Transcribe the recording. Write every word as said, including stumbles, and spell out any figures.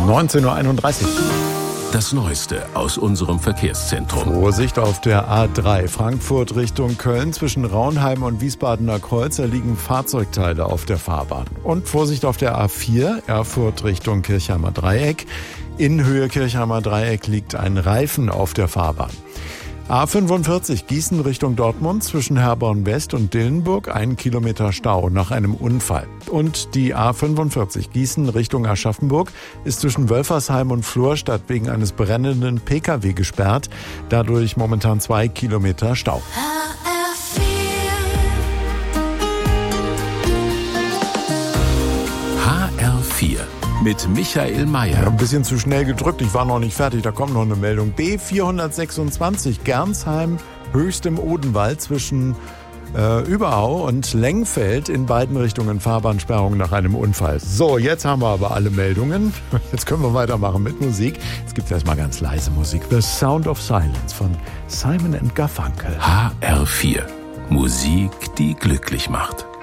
neunzehn Uhr einunddreißig. Das Neueste aus unserem Verkehrszentrum. Vorsicht auf der A drei Frankfurt Richtung Köln. Zwischen Raunheim und Wiesbadener Kreuz, da liegen Fahrzeugteile auf der Fahrbahn. Und Vorsicht auf der A vier Erfurt Richtung Kirchheimer Dreieck. In Höhe Kirchheimer Dreieck liegt ein Reifen auf der Fahrbahn. A fünfundvierzig Gießen Richtung Dortmund zwischen Herborn West und Dillenburg, ein Kilometer Stau nach einem Unfall. Und die A fünfundvierzig Gießen Richtung Aschaffenburg ist zwischen Wölfersheim und Florstadt wegen eines brennenden Pkw gesperrt. Dadurch momentan zwei Kilometer Stau. H R vier mit Michael Mayer. Ja, ein bisschen zu schnell gedrückt, ich war noch nicht fertig, da kommt noch eine Meldung. B vierhundertsechsundzwanzig Gernsheim, Höchst im Odenwald zwischen äh, Überau und Lengfeld in beiden Richtungen Fahrbahnsperrung nach einem Unfall. So, jetzt haben wir aber alle Meldungen. Jetzt können wir weitermachen mit Musik. Jetzt gibt es erstmal ganz leise Musik. The Sound of Silence von Simon and Garfunkel. H R vier. Musik, die glücklich macht.